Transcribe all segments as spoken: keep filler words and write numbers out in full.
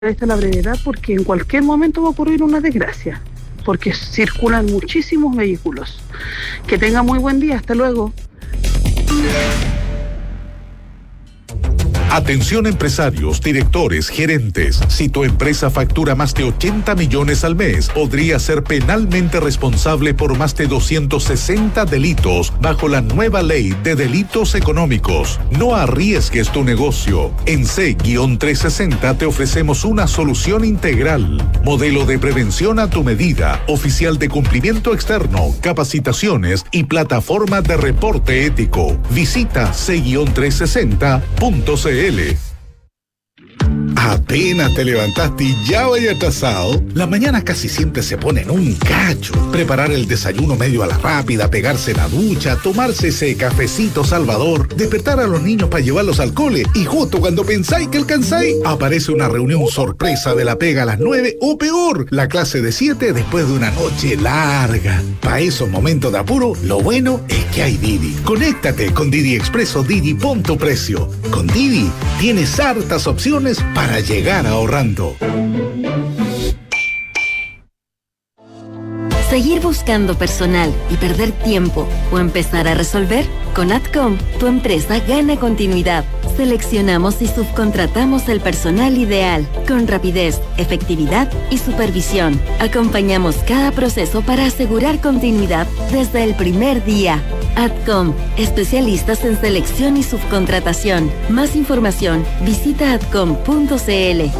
esta la brevedad porque en cualquier momento va a ocurrir una desgracia, porque circulan muchísimos vehículos. Que tenga muy buen día, hasta luego. Atención empresarios, directores, gerentes. Si tu empresa factura más de ochenta millones al mes, podría ser penalmente responsable por más de doscientos sesenta delitos bajo la nueva ley de delitos económicos. No arriesgues tu negocio. En C trescientos sesenta te ofrecemos una solución integral. Modelo de prevención a tu medida, oficial de cumplimiento externo, capacitaciones y plataforma de reporte ético. Visita C trescientos sesenta punto c l. Apenas te levantaste y ya vaya atrasado. La mañana casi siempre se pone en un cacho. Preparar el desayuno medio a la rápida, pegarse la ducha, tomarse ese cafecito salvador, despertar a los niños para llevarlos al cole y justo cuando pensáis que alcanzáis, aparece una reunión sorpresa de la pega a las nueve o peor, la clase de siete después de una noche larga. Para esos momentos de apuro, lo bueno es que hay Didi. Conéctate con Didi Expreso Didi Punto Precio. Con Didi tienes hartas opciones para llegar ahorrando. Seguir buscando personal y perder tiempo o empezar a resolver, con Adcom tu empresa gana continuidad. Seleccionamos y subcontratamos el personal ideal con rapidez, efectividad y supervisión. Acompañamos cada proceso para asegurar continuidad desde el primer día. Adcom, especialistas en selección y subcontratación. Más información, visita adcom punto c l.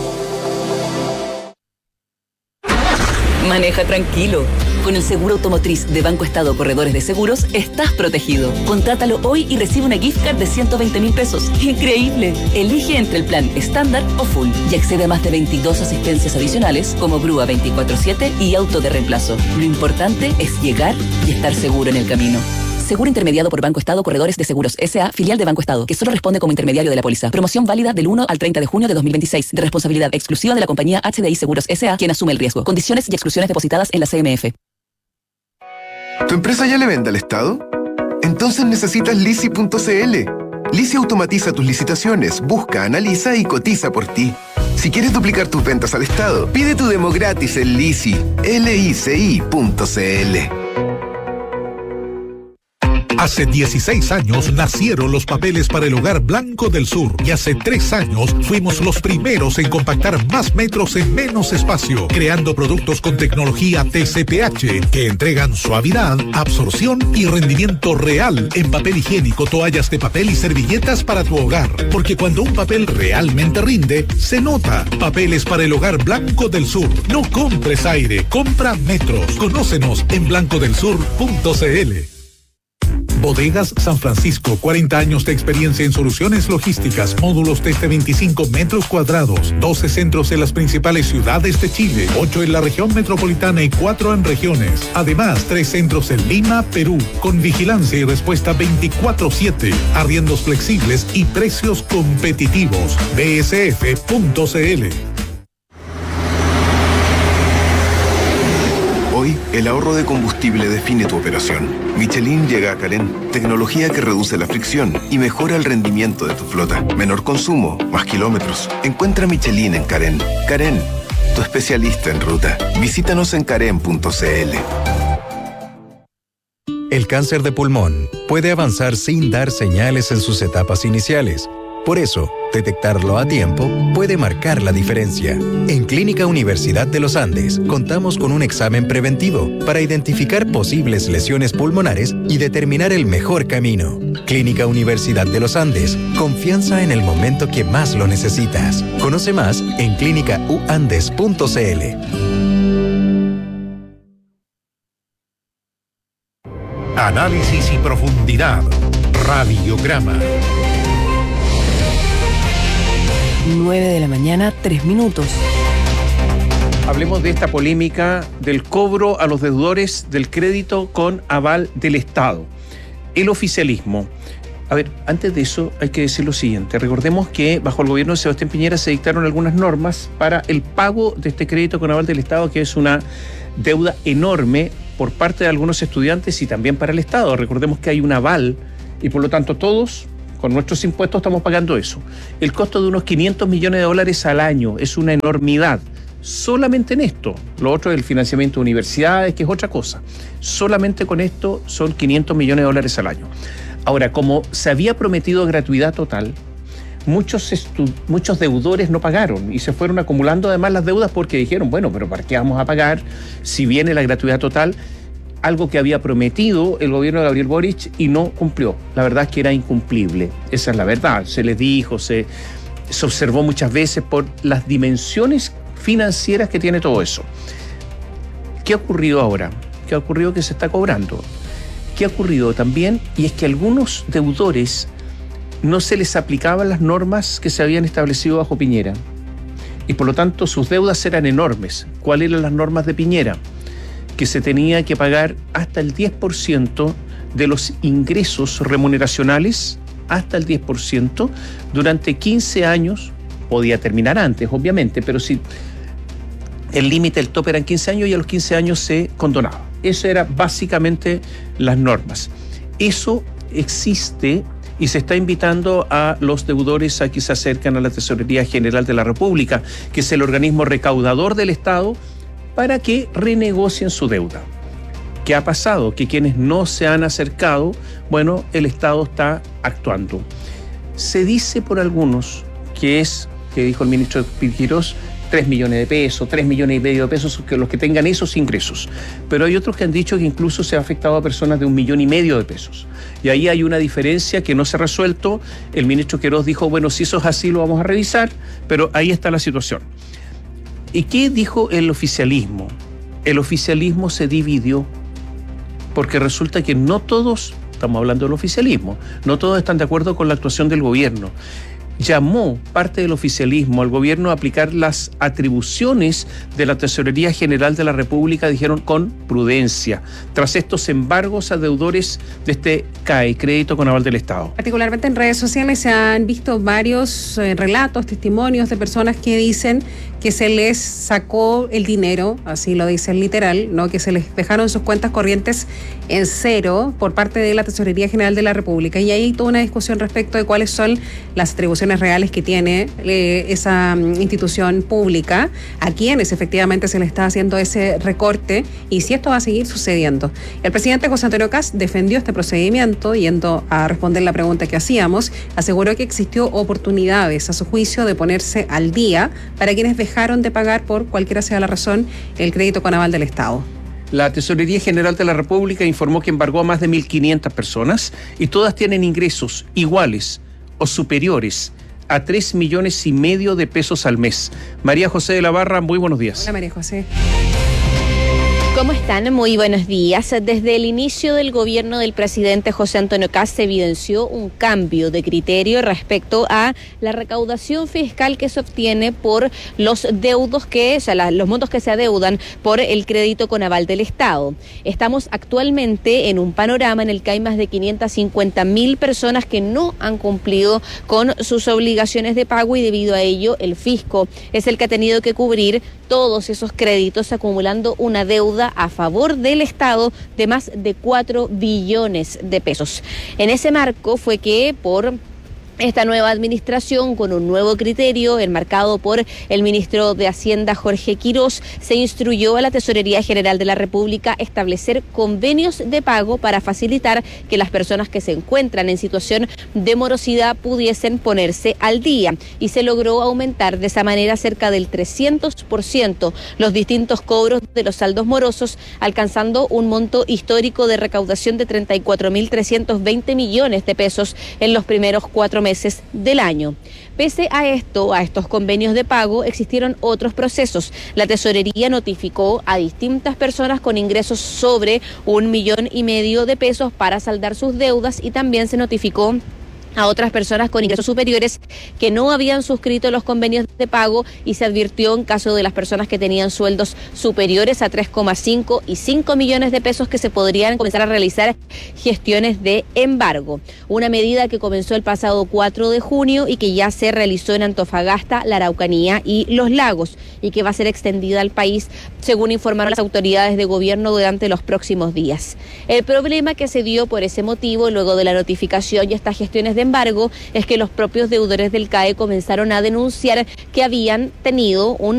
Maneja tranquilo. Con el seguro automotriz de Banco Estado Corredores de Seguros, estás protegido. Contrátalo hoy y recibe una gift card de ciento veinte mil pesos. ¡Increíble! Elige entre el plan estándar o full y accede a más de veintidós asistencias adicionales como grúa veinticuatro siete y auto de reemplazo. Lo importante es llegar y estar seguro en el camino. Seguro intermediado por Banco Estado Corredores de Seguros S A, filial de Banco Estado, que solo responde como intermediario de la póliza. Promoción válida del uno al treinta de junio de dos mil veintiséis, de responsabilidad exclusiva de la compañía H D I Seguros S A, quien asume el riesgo. Condiciones y exclusiones depositadas en la C M F. ¿Tu empresa ya le vende al Estado? Entonces necesitas Lisi punto c l. Lisi automatiza tus licitaciones, busca, analiza y cotiza por ti. Si quieres duplicar tus ventas al Estado, pide tu demo gratis en Lisi, L I C I punto c l. Hace dieciséis años nacieron los papeles para el hogar Blanco del Sur y hace tres años fuimos los primeros en compactar más metros en menos espacio, creando productos con tecnología T C P H que entregan suavidad, absorción y rendimiento real en papel higiénico, toallas de papel y servilletas para tu hogar. Porque cuando un papel realmente rinde, se nota. Papeles para el hogar Blanco del Sur. No compres aire, compra metros. Conócenos en blanco del sur punto c l. Bodegas San Francisco, cuarenta años de experiencia en soluciones logísticas, módulos desde veinticinco metros cuadrados, doce centros en las principales ciudades de Chile, ocho en la región metropolitana y cuatro en regiones. Además, tres centros en Lima, Perú, con vigilancia y respuesta veinticuatro siete, arriendos flexibles y precios competitivos. B S F punto c l. Hoy, el ahorro de combustible define tu operación. Michelin llega a Carén, tecnología que reduce la fricción y mejora el rendimiento de tu flota. Menor consumo, más kilómetros. Encuentra Michelin en Carén. Carén, tu especialista en ruta. Visítanos en carén punto c l. El cáncer de pulmón puede avanzar sin dar señales en sus etapas iniciales. Por eso, detectarlo a tiempo puede marcar la diferencia. En Clínica Universidad de los Andes, contamos con un examen preventivo para identificar posibles lesiones pulmonares y determinar el mejor camino. Clínica Universidad de los Andes, confianza en el momento que más lo necesitas. Conoce más en clínica u andes punto c l. Análisis y profundidad. Radiograma. nueve de la mañana, tres minutos. Hablemos de esta polémica del cobro a los deudores del crédito con aval del Estado. El oficialismo. A ver, antes de eso hay que decir lo siguiente. Recordemos que bajo el gobierno de Sebastián Piñera se dictaron algunas normas para el pago de este crédito con aval del Estado, que es una deuda enorme por parte de algunos estudiantes y también para el Estado. Recordemos que hay un aval y por lo tanto todos Con nuestros impuestos estamos pagando eso. El costo de unos quinientos millones de dólares al año es una enormidad. Solamente en esto. Lo otro es el financiamiento de universidades, que es otra cosa. Solamente con esto son quinientos millones de dólares al año. Ahora, como se había prometido gratuidad total, muchos, estu- muchos deudores no pagaron y se fueron acumulando además las deudas porque dijeron, bueno, pero ¿para qué vamos a pagar si viene la gratuidad total? Algo que había prometido el gobierno de Gabriel Boric y no cumplió. La verdad es que era incumplible. Esa es la verdad. Se les dijo, se, se observó muchas veces por las dimensiones financieras que tiene todo eso. ¿Qué ha ocurrido ahora? ¿Qué ha ocurrido que se está cobrando? ¿Qué ha ocurrido también? Y es que a algunos deudores no se les aplicaban las normas que se habían establecido bajo Piñera. Y por lo tanto sus deudas eran enormes. ¿Cuáles eran las normas de Piñera? Que se tenía que pagar hasta el diez por ciento de los ingresos remuneracionales, hasta el diez por ciento, durante quince años. Podía terminar antes, obviamente, pero si el límite, el tope eran quince años y a los quince años se condonaba. Eso era básicamente las normas. Eso existe y se está invitando a los deudores a que se acerquen a la Tesorería General de la República, que es el organismo recaudador del Estado, para que renegocien su deuda. ¿Qué ha pasado? Que quienes no se han acercado, bueno, el Estado está actuando. Se dice por algunos que es, que dijo el ministro Quirós, tres millones de pesos, tres millones y medio de pesos, que los que tengan esos ingresos. Pero hay otros que han dicho que incluso se ha afectado a personas de un millón y medio de pesos. Y ahí hay una diferencia que no se ha resuelto. El ministro Quirós dijo, bueno, si eso es así lo vamos a revisar, pero ahí está la situación. ¿Y qué dijo el oficialismo? El oficialismo se dividió porque resulta que no todos, estamos hablando del oficialismo, no todos están de acuerdo con la actuación del gobierno. Llamó parte del oficialismo al gobierno a aplicar las atribuciones de la Tesorería General de la República, dijeron, con prudencia, tras estos embargos a deudores de este C A E, Crédito con Aval del Estado. Particularmente en redes sociales se han visto varios eh, relatos, testimonios de personas que dicen que se les sacó el dinero, así lo dicen literal, ¿no? Que se les dejaron sus cuentas corrientes en cero por parte de la Tesorería General de la República. Y ahí hay toda una discusión respecto de cuáles son las atribuciones reales que tiene eh, esa um, institución pública, a quienes efectivamente se le está haciendo ese recorte y si esto va a seguir sucediendo. El presidente José Antonio Kast defendió este procedimiento, yendo a responder la pregunta que hacíamos, aseguró que existió oportunidades a su juicio de ponerse al día para quienes dejaron de pagar por cualquiera sea la razón el crédito con aval del Estado. La Tesorería General de la República informó que embargó a más de mil quinientas personas y todas tienen ingresos iguales o superiores a tres millones y medio de pesos al mes. María José de la Barra, muy buenos días. Hola, María José. ¿Cómo están? Muy buenos días. Desde el inicio del gobierno del presidente José Antonio Kast se evidenció un cambio de criterio respecto a la recaudación fiscal que se obtiene por los deudos que, o sea, la, los montos que se adeudan por el crédito con aval del Estado. Estamos actualmente en un panorama en el que hay más de quinientas cincuenta mil personas que no han cumplido con sus obligaciones de pago y debido a ello el fisco es el que ha tenido que cubrir todos esos créditos, acumulando una deuda a favor del Estado de más de cuatro billones de pesos. En ese marco fue que por esta nueva administración, con un nuevo criterio enmarcado por el ministro de Hacienda Jorge Quirós, se instruyó a la Tesorería General de la República establecer convenios de pago para facilitar que las personas que se encuentran en situación de morosidad pudiesen ponerse al día, y se logró aumentar de esa manera cerca del trescientos por ciento los distintos cobros de los saldos morosos, alcanzando un monto histórico de recaudación de treinta y cuatro mil trescientos veinte millones de pesos en los primeros cuatro meses del año. Pese a esto, a estos convenios de pago, existieron otros procesos. La tesorería notificó a distintas personas con ingresos sobre un millón y medio de pesos para saldar sus deudas, y también se notificó a otras personas con ingresos superiores que no habían suscrito los convenios de pago, y se advirtió en caso de las personas que tenían sueldos superiores a tres coma cinco y cinco millones de pesos que se podrían comenzar a realizar gestiones de embargo. Una medida que comenzó el pasado cuatro de junio y que ya se realizó en Antofagasta, la Araucanía y Los Lagos, y que va a ser extendida al país, según informaron las autoridades de gobierno durante los próximos días. El problema que se dio por ese motivo, luego de la notificación y estas gestiones de embargo, es que los propios deudores del C A E comenzaron a denunciar que habían tenido un